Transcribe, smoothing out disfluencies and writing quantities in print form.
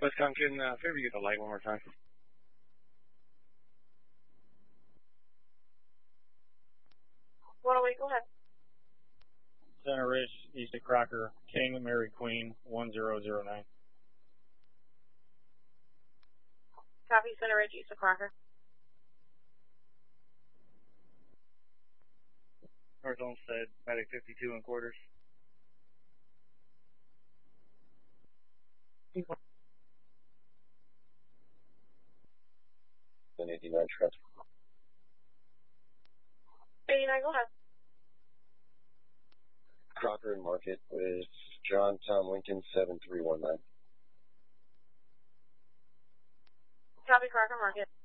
Wisconsin, favor you get the light one more time. Well, wait, go ahead. Center Ridge, East of Crocker, King, Mary Queen, 1009. Copy, Center Ridge, East of Crocker. North Olmsted, Medic 52 and quarters. 89 transfer. 89, go ahead. Crocker and Market with John Tom Lincoln 7319. Copy, Crocker Market.